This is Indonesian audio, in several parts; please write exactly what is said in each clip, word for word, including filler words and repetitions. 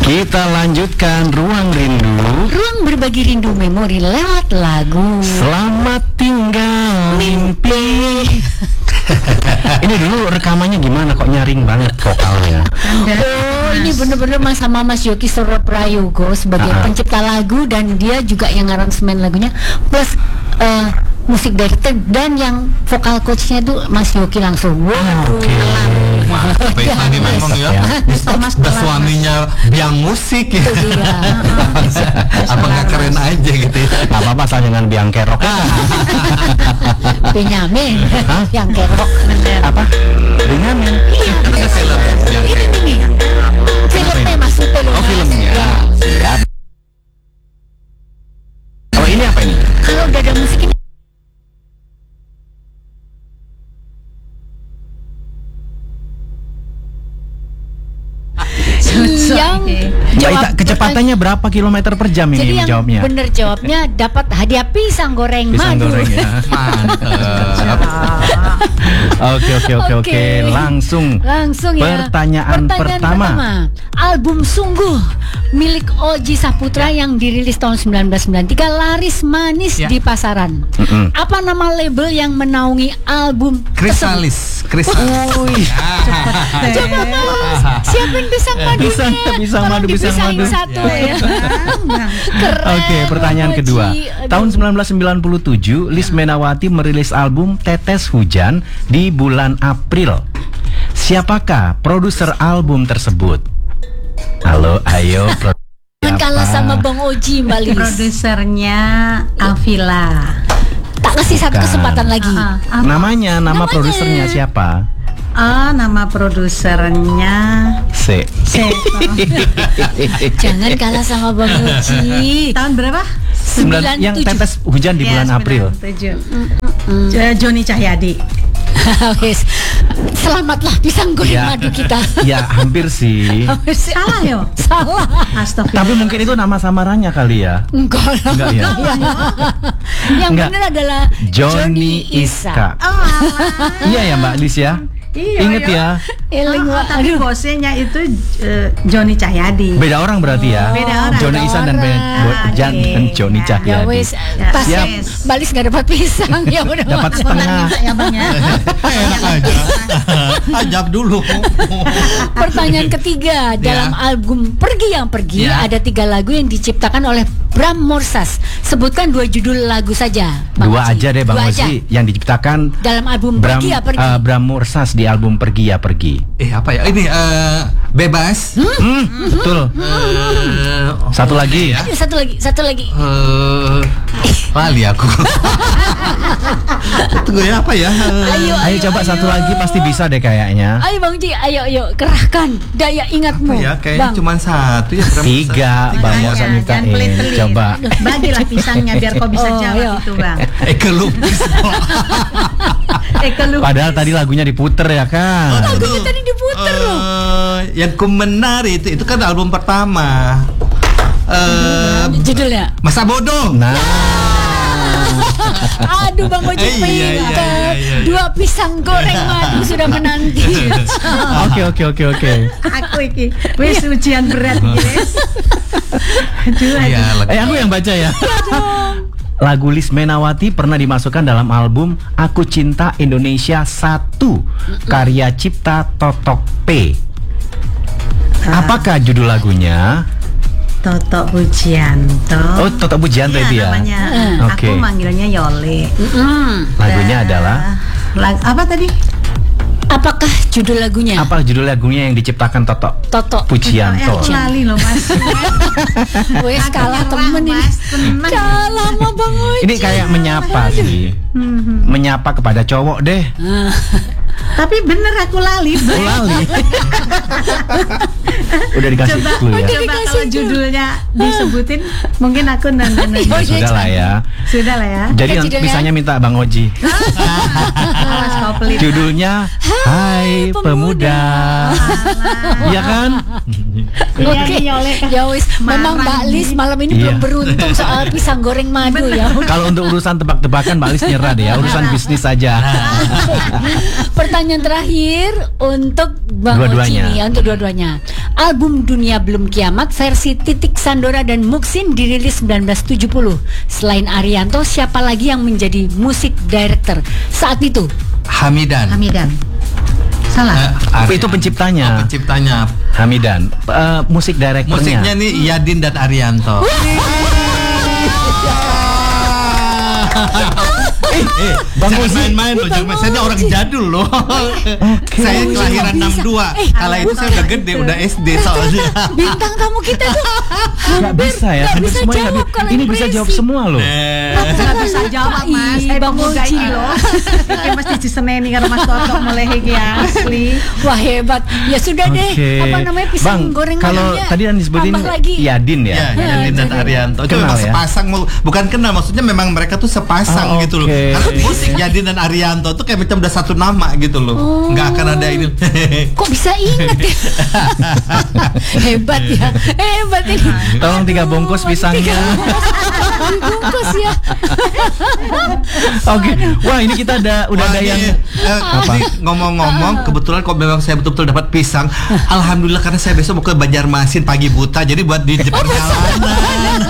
Kita lanjutkan Ruang Rindu. Ruang berbagi rindu memori lewat lagu. Selamat tinggal mimpi. Ini dulu rekamannya gimana kok nyaring banget vokalnya? Oh, ini bener-bener Mas sama Mas Yogi Soro Prayogo sebagai uh-huh. pencipta lagu, dan dia juga yang aransemen lagunya plus uh, musik director, dan yang vokal coachnya itu Mas Yogi langsung. Wow. Oke. Baik, ini memang ya. Udah suaminya biang musik ya. Apa nggak keren aja gitu ya? Gak apa-apa, asal jangan biang kerok. Benyamin yang kerok. Apa? Benyamin. Ini film biang kerok. Ini filmnya maksudnya. Oh, filmnya. Siap. Oh, ini apa ini? Kalau udah ada musik ini. Yang Mbak Ita, kecepatannya berapa kilometer per jam ini? Jadi yang jawabnya? bener jawabnya dapat hadiah pisang goreng Pisang madu. goreng ya. Mantap. Oke oke oke oke. Langsung. Langsung ya. Pertanyaan, pertama. pertama. Album Sungguh milik Oji Saputra yang dirilis tahun sembilan belas sembilan puluh tiga laris manis Ya. di pasaran. Mm-mm. Apa nama label yang menaungi album Kristalis, Kristalis. Wih. Coba Mas, siapin pisang madunya. Pisang- pisang Tolong madu, pisang dipisahin madu. satu ya. Keren. Oke, pertanyaan Oji. kedua. Aduh. Tahun sembilan belas sembilan puluh tujuh, Liz Menawati merilis album Tetes Hujan di bulan April. Siapakah produser album tersebut? Halo, ayo. pro- Jangan kalah siapa? sama Bang Oji, Mbak Lis. Produsernya Avila. Tak kasih satu Bukan. kesempatan lagi. Ah, ah. Namanya, nama Namanya. produsernya siapa? Ah, nama produsernya C. Seto. Jangan kalah sama Bang Oji. Tahun berapa? Sembilan, yang sembilan tujuh. tetes hujan di bulan April. J- Joni Cahyadi. Wes, selamatlah pisang goreng Ya. madu kita. Ya, hampir sih. Salah yo. Salah. Astagfirullah. Tapi mungkin itu nama samarannya kali ya. Enggak lah. Enggak ya? Yang Enggak. benar adalah Johnny Iska. Oh, alah. Iya ya Mbak Lis ya. Iya, Ingat iya. ya. Eling, Oh, Mbak. tapi Aduh. bosnya itu eh, Joni Cahyadi. Beda orang berarti ya. Beda orang. Johnny Beda Isan dan Ben orang. Bo- Jan Oke. dan Johnny Ya. Ya Cahyadi. wes, Ya, pas siap. Balis nggak dapat pisang ya udah. Dapat Mas. setengah. Ya, Bang ya. Enak aja. Ajab dulu. Pertanyaan ketiga, dalam album Pergi Yang Pergi Ya. ada tiga lagu yang diciptakan oleh Bram Morsas. Sebutkan dua judul lagu saja, Bang Dua Oji. aja deh Bang Dua aja. Oji yang diciptakan Dalam album Bram, Pergi Ya Pergi. eh, Bram Morsas di album Pergi Ya Pergi. Eh apa ya? Ini eh, bebas. Hmm, betul. Eh, Satu lagi. ya. Ayo, satu lagi, satu lagi. Eh, Lali aku. Tunggu ya apa ya? Eh, Ayo, Ayo coba satu lagi pasti bisa deh kayaknya. Ayo Bang Ji, ayo ayo kerahkan daya ingatmu. apa ya? Kayaknya Bang. cuma satu ya. Bram. Tiga Bang Tiga, Morsa jangan mintain. pelit-pelit. Coba. Bagilah pisangnya biar kau bisa Oh, jawab iya. itu, Bang. Eh kelupis. Eh, kelupis. Padahal tadi lagunya diputer ya kan. Lagunya tadi diputer loh. Eh, yang ku menari itu itu kan album pertama. Eh, Judulnya. Masa bodoh. Nah, Aduh Bang Oji Eh, iya, iya, pinter. iya, iya. Dua pisang goreng madu sudah menanti. oke oke oke oke. Aku iki wis ujian berat iki, Wis. Aduh, Iya, aduh. lagu- Eh aku yang baca ya. Lagu Liz Menawati pernah dimasukkan dalam album Aku Cinta Indonesia satu karya cipta Totok P. Apakah judul lagunya? Totok Pujianto. Oh, Totok Pujianto Iya, itu ya. namanya. Hmm. Aku Oke. manggilnya Yole. Lagunya Dan- adalah lag- apa tadi? Apakah judul lagunya? apa judul lagunya yang diciptakan Totok Toto. Eh, Pujianto? aku lali loh, Mas. Wes Aku kalah nyerah, temen ini. Mas, temen. Kalah sama Bang Oji. Ini kayak menyapa sih. Menyapa kepada cowok deh. Ah. Tapi bener aku lali. Oh, lali. Udah dikasih Coba, clue ya. coba Dikasih kalau clue. judulnya disubutin, mungkin aku nonton. Oh, iya, Sudah lah ya. Sudah lah ya. Jadi Oke, judulnya? pisahnya minta Bang Oji. Awas kau pelit. Judulnya Hai Pemuda. Iya kan? Iya, Oke, nih, Yole. ya wis. Memang Marah Mbak Lis ini. malam ini Iya. belum beruntung soal pisang goreng madu ya. Kalau untuk urusan tebak-tebakan Mbak Lis nyerah deh ya. Urusan bisnis saja. Pertanyaan terakhir untuk Bang Oji Dua-duanya. nih, ya, untuk dua-duanya. Album Dunia Belum Kiamat versi Titik Sandora dan Muksin dirilis sembilan belas tujuh puluh. Selain Arianto, siapa lagi yang menjadi musik director saat itu? Hamidan. Hamidan. Salah. Eh, Itu penciptanya. Oh, penciptanya. Hamidan. Eh, musik directornya. Musiknya nih Yadin dan Arianto. Eh, eh, Bang jangan Ozi. main-main loh, jangan main. Saya ini orang jadul loh. Saya kelahiran enam dua. Kala itu saya udah gede, udah S D soalnya. Bintang tamu kita tuh Nggak bisa ya. nggak Hampir bisa semuanya nggak jawab bi- kalau Ini yang bisa berisi. jawab semua loh. Eh, Nggak bisa jawab mas. Ih, Eh Bang pemuda Oji. ini loh. Ini mesti diseneni karo Mas Toto mulai iki ya asli. Wah hebat. Ya sudah deh. Oke. Apa namanya pisang Bang, goreng kalau ayamnya tadi yang disebutin tambah lagi. Yadin ya. Ya, Yadin dan Arianto itu Kenal memang ya? sepasang, mau- bukan kenal, maksudnya memang mereka tuh sepasang Oh, gitu loh. oke. Karena musik Yadin dan Arianto tuh kayak macam udah satu nama gitu loh. Nggak akan ada ini. Kok bisa inget ya? Hebat ya. Hebat ini. Tolong tiga bungkus pisangnya. Bungkus ya. Oke. Wah, ini kita ada udah Wah, ada ini, yang eh, Apa? ini ngomong-ngomong, kebetulan kok memang saya betul-betul dapat pisang. Alhamdulillah, karena saya besok mau ke Banjarmasin pagi buta, jadi buat di di perjalanan.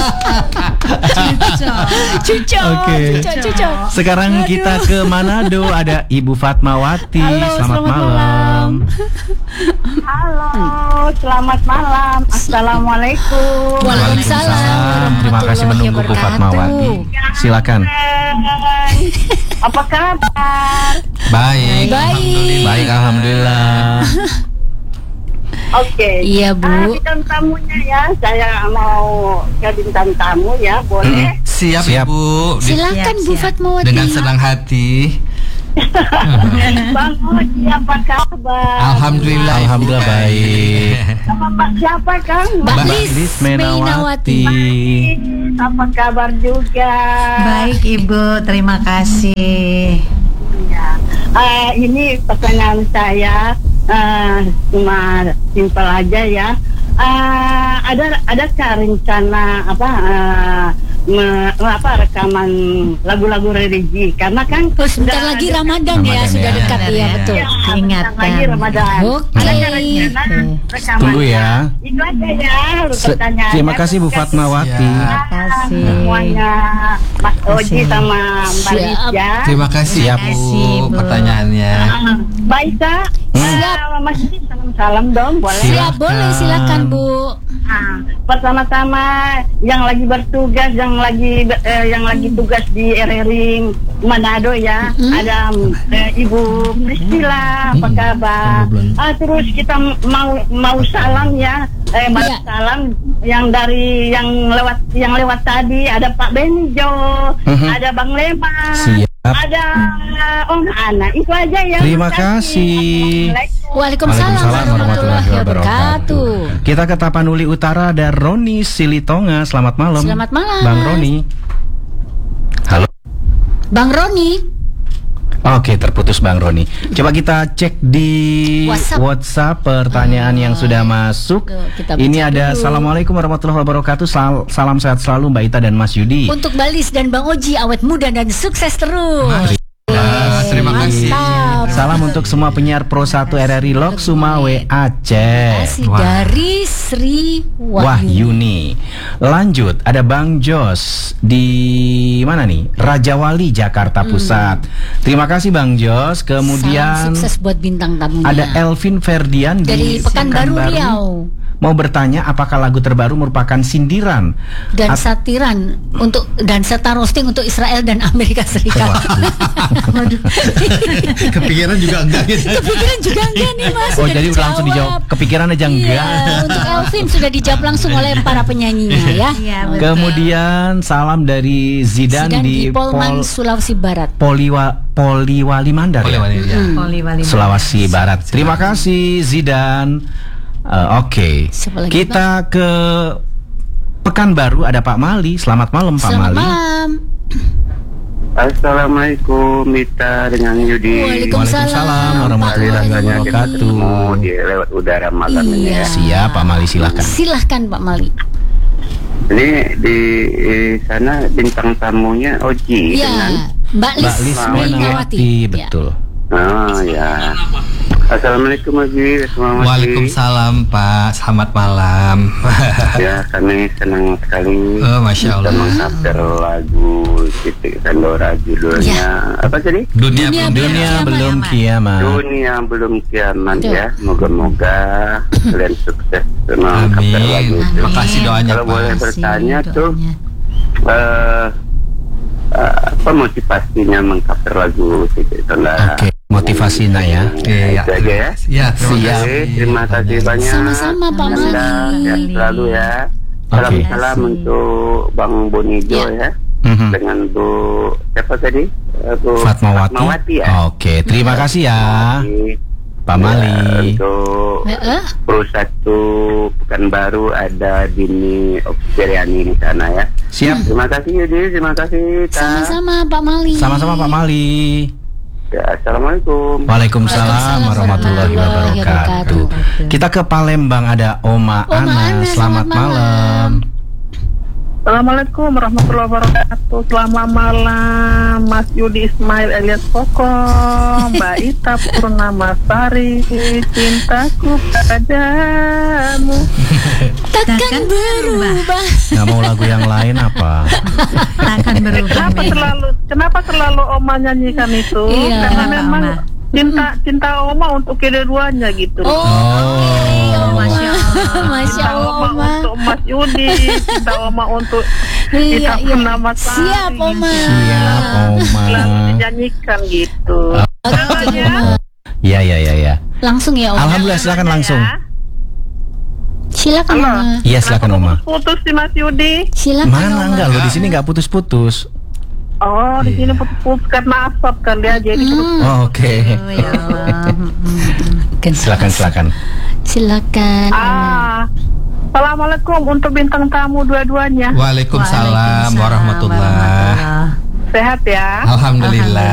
Cucok. Oke. Cucok. Cucok. Sekarang kita ke Manado, ada Ibu Fatmawati. Halo, selamat, selamat malam. malam. Halo, selamat malam. Assalamualaikum. Waalaikumsalam. Terima kasih menunggu Bu Fatmawati. Silakan. Hai. Apa kabar? Baik. Baik. Baik, alhamdulillah. Oke. Iya, Bu. Ah, bintang tamunya ya, saya mau ke bintang tamu ya, boleh? Siap, Siap. Ibu. Di- Silakan Siap, Bu siap. Fatmawati. dengan senang hati. Bang Oji, apa kabar? Alhamdulillah. Ibu. Alhamdulillah baik. Sama Mbak siapa Kang? Mbak Mbak Lis Lis Mainawati. Mainawati. Apa kabar juga? Baik Ibu, terima kasih. Ya. Eh, ini pertanyaan saya eh, cuma simpel aja ya. Eh, ada adakah rencana apa eh, me- apa rekaman lagu-lagu religi? Karena kan Oh, sebentar sudah lagi ada- Ramadan, ya, Ramadan sudah ya. dekat ya, Ya. betul. Ya, bentar Ingatkan. lagi Ramadan. Oke. Adakah rencana rekamannya? Tunggu ya. Itu aja ya Se- pertanyaan. Terima kasih Bu Fatmawati. Ya. Terima kasih. Semuanya Mas Oji sama Mbak Lis Siap. ya. Terima kasih, Siap, Bu, kasih, Bu. pertanyaannya. Ah, Baik Kak. Siap. Eh, Mas Lis, salam-salam dong boleh. Siap, boleh, silakan Bu. Ah, pertama-tama yang lagi bertugas, yang lagi eh, yang lagi tugas di R R I Manado ya, ada eh, Ibu Priscilla, apa kabar? Ah, terus kita mau mau salam ya, eh, balas Iya. salam yang dari yang lewat yang lewat tadi ada Pak Benijo, Mhm. ada Bang Leman, Siap. ada Om Ana, itu aja ya. Terima Makasih. kasih. Assalamualaikum. Waalaikumsalam warahmatullahi wabarakatuh. Kita ke Tapanuli Utara, ada Roni Silitonga. Selamat malam. Selamat malam, Bang Mas. Roni. Halo. Bang Roni. Oke, terputus Bang Roni. Coba kita cek di WhatsApp. WhatsApp pertanyaan yang sudah masuk. Tuh, kita Ini baca ada dulu. Assalamualaikum warahmatullahi wabarakatuh. Sal- Salam sehat selalu Mbak Ita dan Mas Yudi. Untuk Balis dan Bang Oji, awet muda dan sukses terus. Mari. Ah, terima kasih. Mantap. Salam untuk semua penyiar Pro satu R R I Lok Sumawe Aceh. Kasih Wah. dari Sri Wahyu. Wahyuni. Lanjut, ada Bang Jos di mana nih? Raja Wali, Jakarta Pusat. Terima kasih Bang Jos. Salam Kemudian sukses buat bintang tamunya. ada Elvin Ferdian dari di Pekanbaru Riau. Mau bertanya apakah lagu terbaru merupakan sindiran Dan At- satiran untuk dan serta roasting untuk Israel dan Amerika Serikat. Waduh. Kepikiran juga enggak gitu. Kepikiran juga enggak nih Mas? Oh, Sudah jadi udah langsung dijawab. Kepikiran aja enggak. Iya, untuk Elvin sudah dijawab langsung oleh para penyanyinya ya. Iya, betul. Kemudian salam dari Zidan, Zidan di di Polman, Pol Sulawesi Barat. Poliwa Poliwali Mandar Boleh, ya? boleh, ya. Poli wali Sulawesi Barat. Terima kasih Zidan. Eh, Oke, Siapa lagi, kita ke Pekanbaru, ada Pak Mali. Selamat malam Pak Selamat Mali. malam. Assalamualaikum Mita dengan Yudi. Waalaikumsalam. Waalaikumsalam warahmatullahi Rasanya kita wabarakatuh. ketemu di lewat udara malam ini Iya. ya. Siap Pak Mali, silahkan. Silahkan Pak Mali. Ini di, di sana bintang tamunya Oji dengan Iya, Mbak Lis Mbak Lis Mainawati. Mainawati, Ya. betul. oh ya. Assalamualaikum Haji. Assalamualaikum. Waalaikumsalam Pak, selamat malam. Ya, kami senang sekali Oh, Masya bisa Allah. mengcover lagu Titik Sandora judulnya apa tadi? Dunia, Dunia belum Dunia Kiamat. belum kiamat. Dunia belum kiamat Betul. ya. Moga-moga kalian sukses mengcover lagu Amin. itu. Terima kasih doanya Kalau boleh Pak. bertanya tuh doanya. eh, eh, apa motivasinya mengcover lagu Titik Sandora? Oke, motivasinya ya. Iya, Itu aja ya. Ya, terima Siap. kasih. Oke, terima kasih banyak. Sama-sama, Pak Anda Mali. sehat selalu ya. Oke. Salam-salam untuk Bang Bonijo Ya. ya. Mhm. Dengan Bu siapa tadi? Eh, Bu Fatmawati. Fatmawati ya. Oke, terima kasih ya, Oke. Pak Ya, Mali. untuk Heeh. Pro satu Pekanbaru ada Dini Oksiriani di sana ya. Siap. Terima kasih Yudi, terima kasih Ta. Sama-sama Pak Mali. Sama-sama Pak Mali. Ya, Assalamualaikum. Waalaikumsalam Waalaikumsalam warahmatullahi warahmatullahi wabarakatuh. wabarakatuh. Kita ke Palembang, ada Oma, Oma Ana. Ana, Selamat selamat malam. malam. Assalamualaikum warahmatullahi wabarakatuh. Selamat malam Mas Yudi Ismail alias Koko, Mbak Ita Purnamasari, cintaku padamu. Takkan Takkan berubah. Nggak mau lagu yang lain apa? Takkan berubah. Kenapa nih. selalu kenapa selalu Oma nyanyikan itu? Iya. Karena Kenapa, memang Oma? cinta cinta Oma untuk kedua-duanya gitu. Oh, Oh. Masya Allah. Masya Cinta Allah, Oma Oma. untuk Mas Yudi, cinta Oma untuk Iya, Ita iya. Purnamasari. Siap, Oma. Siap, Oma. Selalu dinyanyikan gitu. Oke, Ya. Oma. Iya, iya, iya, iya. Langsung ya, Oma. Alhamdulillah, silakan langsung. Silakan, Halo. Oma. Iya, silakan Oma. Putus si Mas Yudi. Silakan, Mana Oma. enggak lo di sini nggak putus-putus. Oh, di sini putus-putus karena asap kali ya, jadi putus. Hmm. Oh, Oke. Oh, ya Allah. Mm-mm. Silakan, silakan. Silakan. Oma. Ah, Assalamualaikum untuk bintang tamu dua-duanya. Waalaikumsalam Waalaikumsalam warahmatullahi. warahmatullahi. Sehat ya. Alhamdulillah.